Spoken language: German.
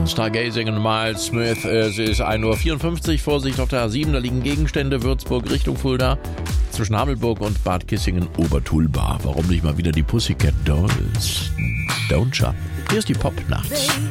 von Stargazing und Miles Smith. Es ist 1:54 Uhr, Vorsicht auf der A7, da liegen Gegenstände, Würzburg Richtung Fulda, zwischen Hamelburg und Bad Kissingen-Obertulba. Warum nicht mal wieder die Pussycat Dolls? Don't Shop. Hier ist die Pop-Nacht.